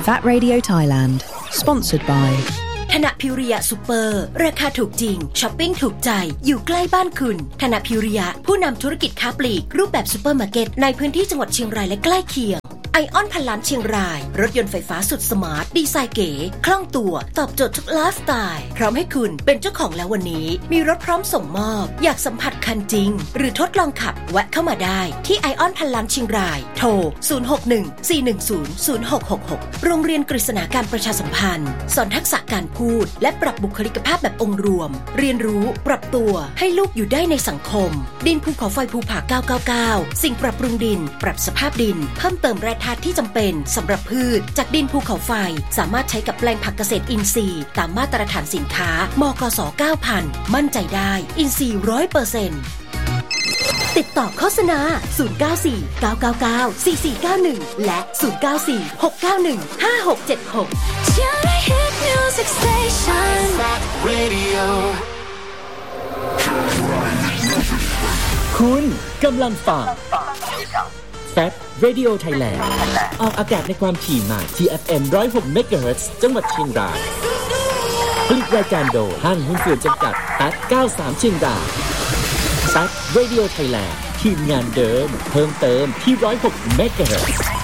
VAT Radio Thailand Sponsored by ธนพิริยะซุปเปอร์ราคาถูกจริงช้อปปิ้งถูกใจอยู่ใกล้บ้านคุณธนพิริยะผู้นำธุรกิจค้าปลีกรูปแบบซุปเปอร์มาร์เก็ตในพื้นที่จังหวัดเชียงรายและใกล้เคียงไอออนพันล้านเชียงรายรถยนต์ไฟฟ้าสุดสมาร์ทดีไซน์เก๋คล่องตัวตอบโจทย์ทุกไลฟ์สไตล์พร้อมให้คุณเป็นเจ้าของแล้ววันนี้มีรถพร้อมส่งมอบอยากสัมผัสคันจริงหรือทดลองขับแวะเข้ามาได้ที่ไอออนพันล้านเชียงรายโทร0614100666โรงเรียนกฤษณาการประชาสัมพันธ์สอนทักษะการพูดและปรับบุคลิกภาพแบบองค์รวมเรียนรู้ปรับตัวให้ลูกอยู่ได้ในสังคมดินภูเขาไฟภูผา999สิ่งปรับปรุงดินปรับสภาพดินเพิ่มเติมแร่ธาตุที่จำเป็นสำหรับพืชจากดินภูเขาไฟสามารถใช้กับแปลงผักเกษตรอินทรีย์ตามมาตรฐานสินค้ามกส 9000 มั่นใจได้อินทรีย์ 100% ติดต่อโฆษณา094 999 4491และ094 691 5676 คุณกำลังฟังFAT Radio Thailand ออกอากาศในความถี่ใหม่ที่ FM 106 MHz จังหวัดเชียงรายผลิตรายการโดยห้างหุ้นส่วนจำกัด FAT 93 เชียงราย FAT Radio Thailand ทีมงานเดิมเพิ่มเติมที่ 106 MHz